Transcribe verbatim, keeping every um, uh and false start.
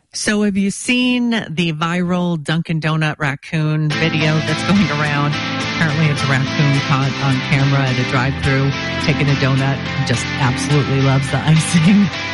So have you seen the viral Dunkin' Donut raccoon video that's going around? Apparently it's a raccoon caught on camera at a drive-thru taking a donut. Just absolutely loves the icing.